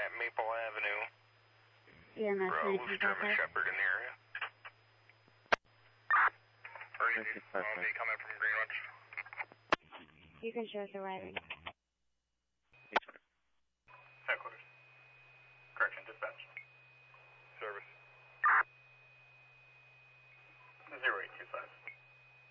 at Maple Avenue. EMS For a loose German Shepherd in the area. Emergency, coming from Greenwich. You can show us arriving.